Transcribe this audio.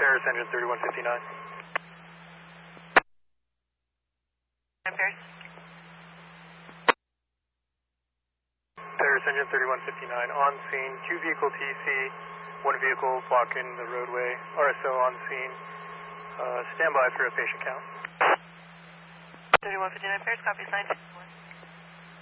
Paris engine 3159. Paris. Paris engine 3159 on scene. 2 vehicle TC, 1 vehicle blocking the roadway. RSO on scene. Stand by for a patient count. 3159 Paris, copy signed.